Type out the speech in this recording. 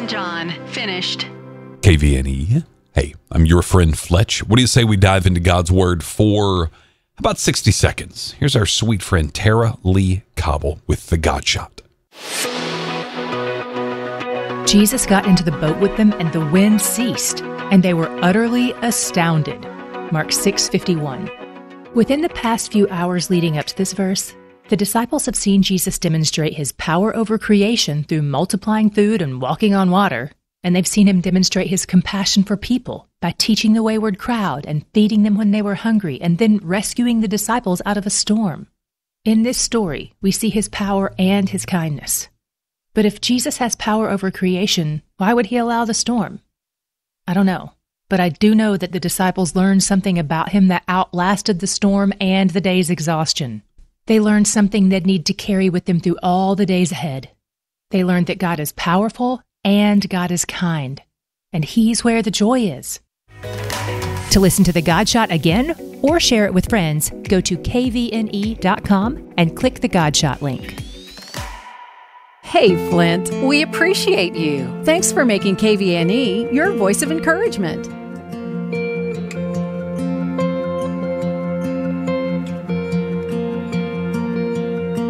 and John, finished. KVNE. Hey, I'm your friend Fletch. What do you say we dive into God's Word for about 60 seconds? Here's our sweet friend Tara Lee Cobble with the God Shot. Jesus got into the boat with them, and the wind ceased, and they were utterly astounded. Mark 6:51. Within the past few hours leading up to this verse, the disciples have seen Jesus demonstrate his power over creation through multiplying food and walking on water, and they've seen him demonstrate his compassion for people by teaching the wayward crowd and feeding them when they were hungry, and then rescuing the disciples out of a storm. In this story, we see his power and his kindness. But if Jesus has power over creation, why would he allow the storm? I don't know, but I do know that the disciples learned something about him that outlasted the storm and the day's exhaustion. They learned something they'd need to carry with them through all the days ahead. They learned that God is powerful and God is kind, and he's where the joy is. To listen to the God Shot again or share it with friends, go to kvne.com and click the God Shot link. Hey, Flint, we appreciate you. Thanks for making KVNE your voice of encouragement.